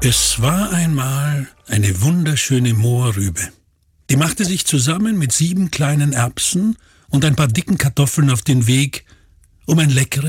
Es war einmal eine wunderschöne Mohrrübe. Die machte sich zusammen mit 7 kleinen Erbsen und ein paar dicken Kartoffeln auf den Weg, um ein leckeres